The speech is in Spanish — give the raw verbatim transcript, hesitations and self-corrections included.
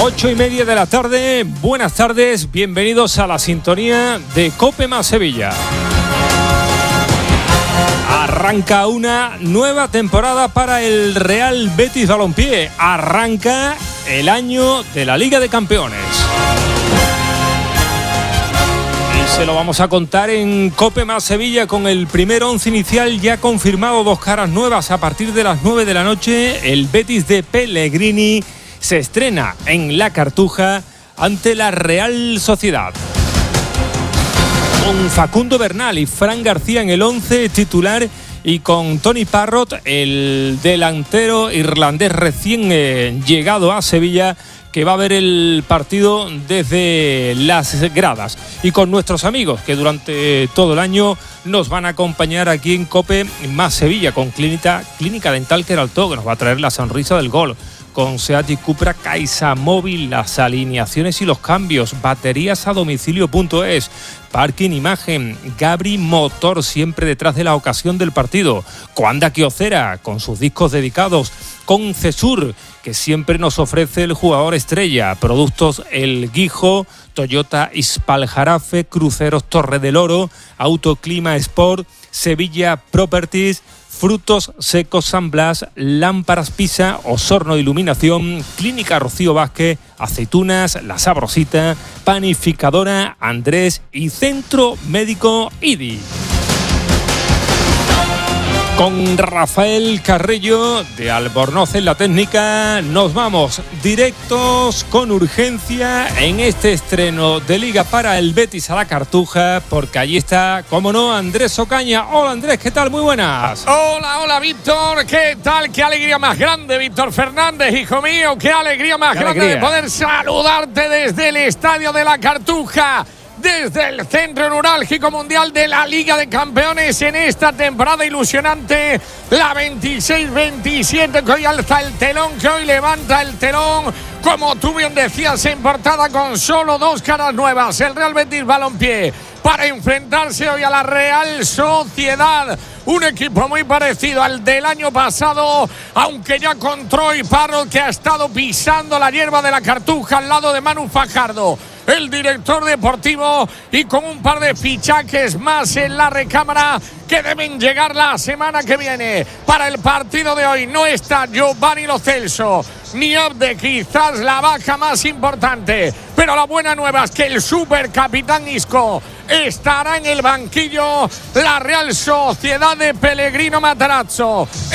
Ocho y media de la tarde, buenas tardes, bienvenidos a la sintonía de COPE más Sevilla. Arranca una nueva temporada para el Real Betis Balompié, arranca el año de la Liga de Campeones. Y se lo vamos a contar en COPE más Sevilla con el primer once inicial ya confirmado, dos caras nuevas a partir de las nueve de la noche. El Betis de Pellegrini se estrena en La Cartuja ante la Real Sociedad. Con Facundo Bernal y Fran García en el once titular y con Tony Parrott, el delantero irlandés recién eh, llegado a Sevilla, que va a ver el partido desde las gradas, y con nuestros amigos que durante todo el año nos van a acompañar aquí en COPE más Sevilla, con Clínica, Clínica Dental Queraltó, que nos va a traer la sonrisa del gol, con Seat y Cupra Caixa Móvil, las alineaciones y los cambios, baterías a domicilio punto es, Parking Imagen, Gabri Motor, siempre detrás de la ocasión del partido, Coanda Kyocera, con sus discos dedicados, con Cesur, que siempre nos ofrece el jugador estrella, productos El Guijo, Toyota Ispaljarafe, Cruceros Torre del Oro, Autoclima Sport, Sevilla Properties, Frutos Secos San Blas, Lámparas Pisa, Osorno Iluminación, Clínica Rocío Vázquez, Aceitunas, La Sabrosita, Panificadora Andrés y Centro Médico I D I. Con Rafael Carrillo de Albornoz en la técnica, nos vamos directos con urgencia en este estreno de Liga para el Betis a La Cartuja, porque allí está, como no, Andrés Ocaña. Hola Andrés, ¿qué tal? Muy buenas. Hola, hola Víctor, ¿qué tal? Qué alegría más grande, Víctor Fernández, hijo mío, qué alegría más qué grande alegría. de poder saludarte desde el Estadio de La Cartuja, desde el Centro Neurálgico Mundial de la Liga de Campeones en esta temporada ilusionante, la veintiséis veintisiete, que hoy alza el telón, que hoy levanta el telón, como tú bien decías en portada, con solo dos caras nuevas, el Real Betis Balompié, para enfrentarse hoy a la Real Sociedad, un equipo muy parecido al del año pasado, aunque ya con Troy Parrott, que ha estado pisando la hierba de La Cartuja al lado de Manu Fajardo, el director deportivo, y con un par de fichajes más en la recámara que deben llegar la semana que viene. Para el partido de hoy no está Giovanni Lo Celso ni Abde, quizás la baja más importante, pero la buena nueva es que el supercapitán Isco estará en el banquillo. La Real Sociedad de Pellegrino Matarazzo